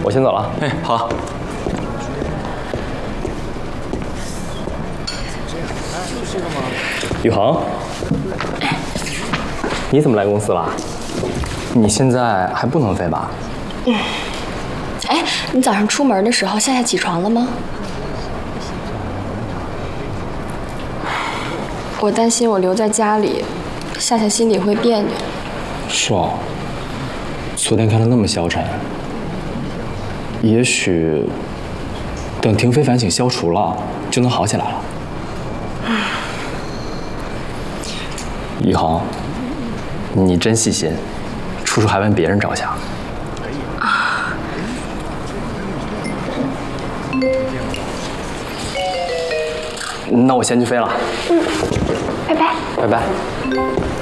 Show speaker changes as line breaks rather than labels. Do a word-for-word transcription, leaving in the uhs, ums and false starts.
我先走了。
哎，好。
宇恒，你怎么来公司了？你现在还不能飞吧？
嗯。哎，你早上出门的时候，夏夏起床了吗？我担心我留在家里，夏夏心里会别扭。
是哦。昨天看他那么消沉，也许等停飞反省消除了，就能好起来了。宇恒，你真细心，处处还为别人着想。啊。那我先去飞了。
嗯，拜拜。
拜拜。